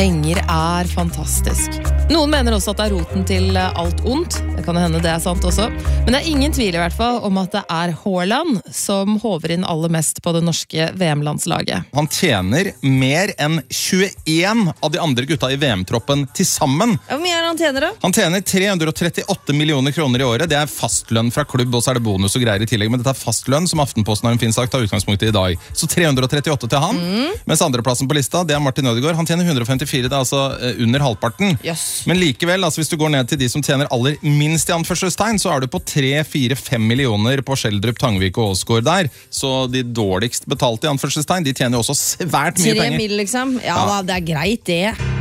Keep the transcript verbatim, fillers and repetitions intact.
Penger er fantastisk. Noen mener også at det er roten til alt ondt. Det kan jo hende det er sant også. Men det er ingen tvil i hvert fall om at det er Haaland som håver inn aller mest på det norske V M-landslaget. Han tjener mer enn tjueen av de andre gutta i V M-troppen til sammen. Ja, hvor mye er det han tjener da? Han tjener tre hundre og trettiåtte millioner kroner i året. Det er fastlønn fra klubb, og så er det bonus og greier i tillegg. Men dette er fastlønn som Aftenposten har en fin sak tar utgangspunkt i i dag. Så tre hundre og trettiåtte til han. Mm. Mens andreplassen på lista, det er Martin Ødegaard. Han tjener hundre og femtifire, det er altså under halvparten. Yes. Men likevel, altså hvis du går ned til de som tjener aller minst i anførselstegn, så er du på tre, fire, fem millioner på Skjeldrup, Tangvik og Åsgård der. Så de dårligst betalte i anførselstegn, de tjener jo også svært mye Tre penger. mil liksom? Ja, Ja. det er greit det.